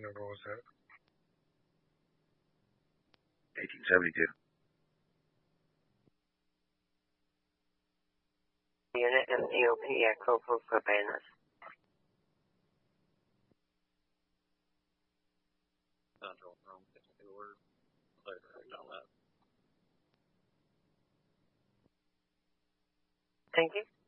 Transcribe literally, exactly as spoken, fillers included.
What was that? eighteen seventy-two. Unit and E O P Echo for Cabanas. Thank you.